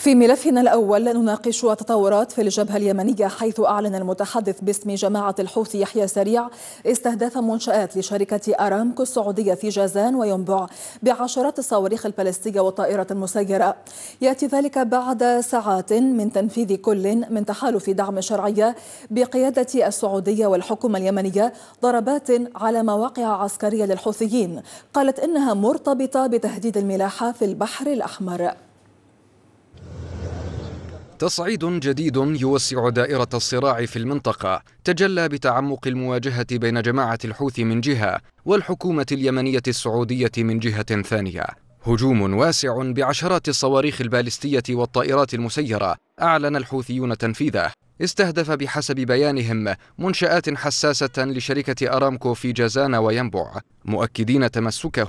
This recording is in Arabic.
في ملفنا الأول نناقش التطورات في الجبهة اليمنية، حيث أعلن المتحدث باسم جماعة الحوثي يحيى سريع استهداف منشآت لشركة أرامكو السعودية في جازان وينبع بعشرات الصواريخ البالستية والطائرات المسيرة. يأتي ذلك بعد ساعات من تنفيذ كل من تحالف دعم شرعية بقيادة السعودية والحكومة اليمنية ضربات على مواقع عسكرية للحوثيين قالت إنها مرتبطة بتهديد الملاحة في البحر الأحمر. تصعيد جديد يوسع دائرة الصراع في المنطقة تجلى بتعمق المواجهة بين جماعة الحوثي من جهة والحكومة اليمنية السعودية من جهة ثانية. هجوم واسع بعشرات الصواريخ البالستية والطائرات المسيرة أعلن الحوثيون تنفيذه، استهدف بحسب بيانهم منشآت حساسة لشركة أرامكو في جازان وينبع، مؤكدين تمسكه